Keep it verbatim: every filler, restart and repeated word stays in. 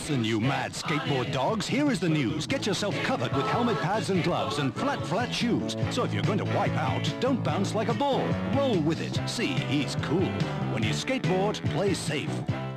Listen, you mad skateboard dogs, here is the news. Get yourself covered with helmet pads and gloves and flat, flat shoes. So if you're going to wipe out, don't bounce like a ball. Roll with it. See, he's cool. When you skateboard, play safe.